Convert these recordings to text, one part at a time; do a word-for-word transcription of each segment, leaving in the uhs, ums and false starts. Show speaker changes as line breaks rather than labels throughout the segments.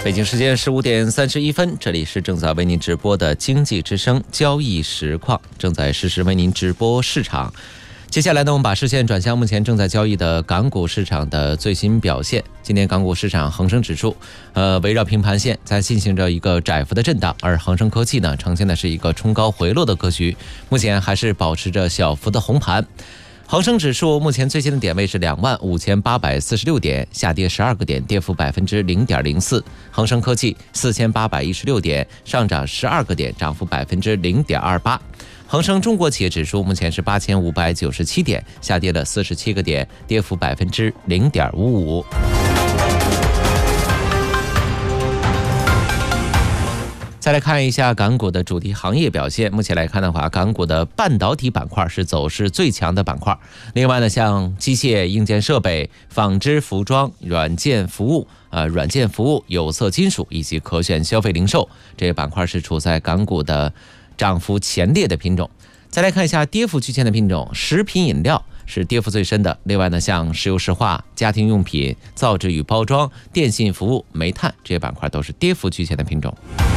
北京时间十五点三十一分，这里是正在为您直播的经济之声交易实况，正在实时为您直播市场。接下来呢，我们把视线转向目前正在交易的港股市场的最新表现。今天港股市场恒生指数，呃，围绕平盘线在进行着一个窄幅的震荡，而恒生科技呢，呈现的是一个冲高回落的格局，目前还是保持着小幅的红盘。恒生指数目前最新的点位是两万五千八百四十六点，下跌十二个点，跌幅百分之零点零四。恒生科技四千八百一十六点，上涨十二个点，涨幅百分之零点二八。恒生中国企业指数目前是八千五百九十七点，下跌了四十七个点，跌幅百分之零点五五。再来看一下港股的主题行业表现。目前来看的话，港股的半导体板块是走势最强的板块。另外呢，像机械、硬件设备、纺织、服装、软件服务、呃软件服务、有色金属以及可选消费零售这些板块是处在港股的涨幅前列的品种。再来看一下跌幅区间的品种，食品饮料是跌幅最深的。另外呢，像石油石化、家庭用品、造纸与包装、电信服务、煤炭这些板块都是跌幅区间的品种。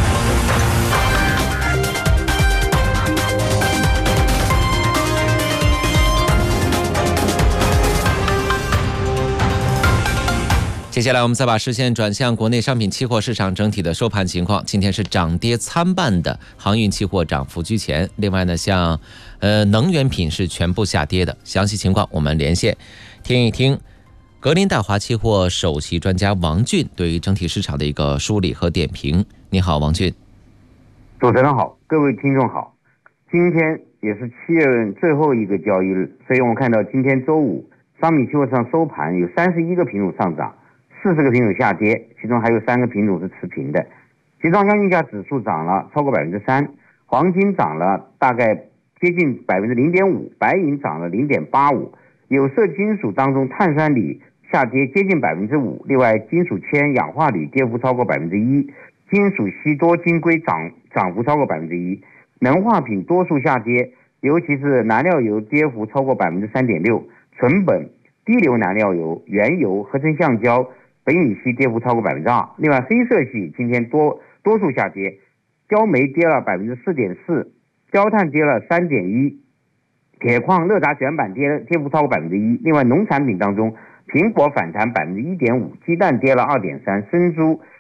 接下来我们再把视线转向国内商品期货市场整体的收盘情况。今天是涨跌参半的，航运期货涨幅居前。另外呢，像呃能源品是全部下跌的。详细情况我们连线听一听格林戴华期货首席专家王俊对于整体市场的一个梳理和点评。你好，王俊。
主持人好，各位听众好。今天也是七月份最后一个交易日，所以我们看到今天周五商品期货上收盘有三十一个品种上涨，四十个品种下跌，其中还有三个品种是持平的。集装箱运价指数涨了超过百分之三，黄金涨了大概接近百分之零点五，白银涨了零点八五。有色金属当中，碳酸锂下跌接近百分之五，另外金属铅、氧化铝跌幅超过百分之一，金属锡多晶硅涨涨幅超过百分之一。能化品多数下跌，尤其是燃料油跌幅超过百分之三点六，纯苯、低硫燃料油、原油、合成橡胶、北米烯跌幅超过百分之二。另外，黑色系今天多多数下跌，焦煤跌了百分之四点四，焦炭跌了三点一，铁矿、热轧卷板跌跌幅超过百分之一。另外，农产品当中，苹果反弹百分之一点五，鸡蛋跌了二点三，生猪